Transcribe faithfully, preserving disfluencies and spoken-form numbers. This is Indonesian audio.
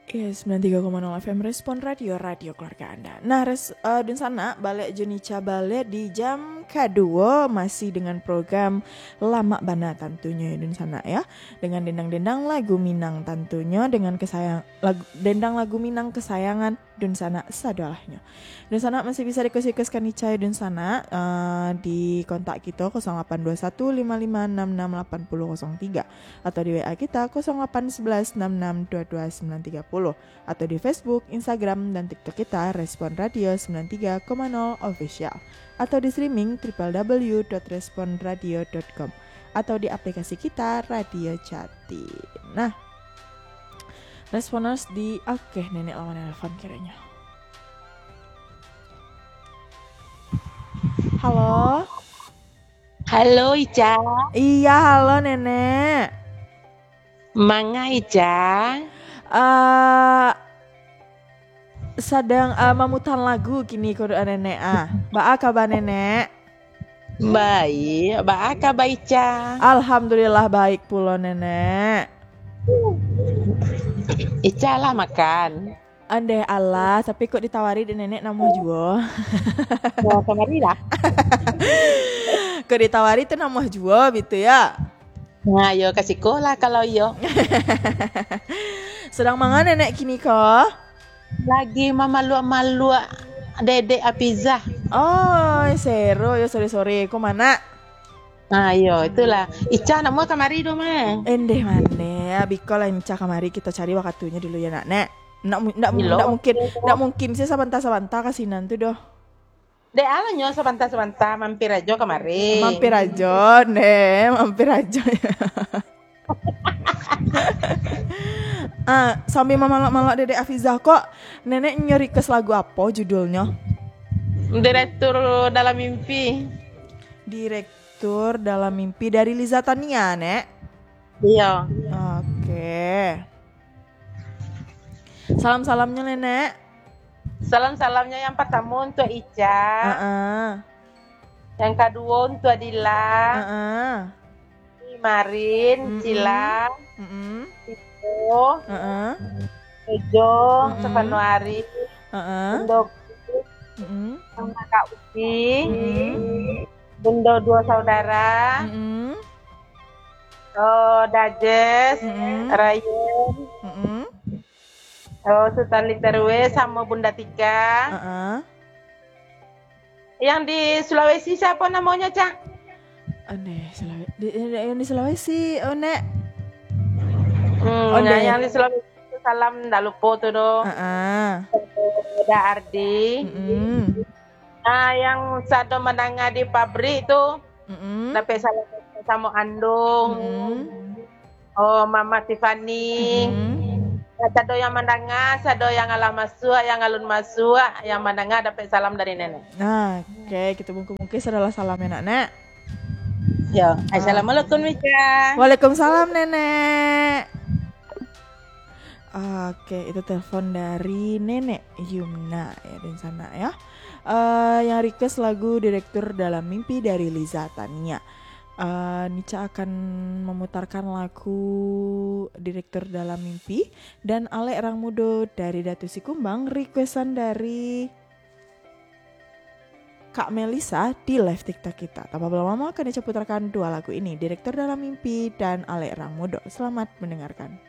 Iya, sembilan puluh tiga koma nol F M Respon Radio, radio keluarga Anda. Nah, res, uh, dan sana balik Jenica balik di jam kedua masih dengan program Lama Bana tentunya ya dan sana ya. Dengan dendang-dendang lagu Minang tentunya dengan kesayang lagu dendang lagu Minang kesayangan dan sana sadolahnya. Dan sana masih bisa request-request kanica dan sana uh, di kontak kita nol delapan dua satu lima lima enam enam delapan nol nol tiga atau di W A kita nol delapan satu satu enam enam dua dua sembilan tiga nol atau di Facebook, Instagram, dan TikTok kita Respon Radio sembilan puluh tiga koma nol Official atau di streaming w w w dot respon radio dot com atau di aplikasi kita Radio Jati. Nah, Responers di oke okay, nenek lawan telepon kiranya. Halo. Halo Ica. Iya, halo nenek. Manga Ica. Uh, sedang uh, memutar lagu kini kode nenek ah. Ba kabar nenek? Baik, ba kabar Ica? Alhamdulillah baik pula nenek. Ica lah makan. Andai Allah, tapi kok ditawari di nenek nama jual. Mau kemari lah. Kok ditawari itu nama jual gitu ya? Nah, yo kasih kolah kalau yo. Sedang mangan nenek kini kok? Lagi mama malu-malu dedek pizza. Oh, seru ya sore-sore. Kok mana? Nah, yo itulah. Ica nak mau kemari dong, mah. Endeh mana? Biko lah Ica kemari kita cari waktunya dulu ya nak. Nek. Nggak, nggak, nggak mungkin nggak mungkin sih sebentar-sebentar kasinan tuh doh. Dek ala nyo sebentar-sebentar mampir aja kemari. Mampir aja, nih, mampir aja. ah, sambil memalak-malak Dedek Afizah kok nenek nyari kes lagu apa judulnya? Direktur dalam mimpi. Direktur dalam mimpi dari Liza Tania, Nek. Iya. Oke. Salam-salamnya nenek. Salam-salamnya yang pertama untuk Ica. Uh-uh. Yang kedua untuk Adila. Uh-uh. Marin, mm-hmm. Cila, mm-hmm. Tito, uh-uh. Ejo, mm-hmm. Sepanuari, uh-uh. Bunda mm-hmm. sama Kak Uci, mm-hmm. Bunda dua saudara, mm-hmm. oh, Dajes, mm-hmm. Ryan, mm-hmm. oh, Sultan Literwe sama Bunda Tika. Uh-uh. Yang di Sulawesi siapa namanya, Cak? Aneh, Sulawesi. Di, di, di Sulawesi, oh nek. Hmm, oh, nah, yang di Sulawesi itu salam ndak lupa tuh dong. Heeh. Uh-uh. Ada Ardi. Mm-hmm. Nah, yang satu menangga di pabrik tuh. Mm-hmm. Tapi salam sama Andung. Mm-hmm. Oh, Mama Tiffany. Mm-hmm. Sado yang mendengar, sado yang alam masuk, yang alun masuk, yang mendengar dapat salam dari nenek. Nah, oke, okay. Kita mungkin adalah salam enak, Nek. Ya, assalamualaikum Mika. Waalaikumsalam nenek. Oke, itu telepon dari nenek Yumna ya di sana ya. Uh, yang request lagu Direktur Dalam Mimpi dari Liza Tania. Uh, Nica akan memutarkan lagu Direktur Dalam Mimpi dan Alek Rangmudo dari Datu Sikumbang, requestan dari Kak Melisa di live TikTok kita. Tanpa berlama-lama akan diputarkan dua lagu ini, Direktur Dalam Mimpi dan Alek Rangmudo. Selamat mendengarkan.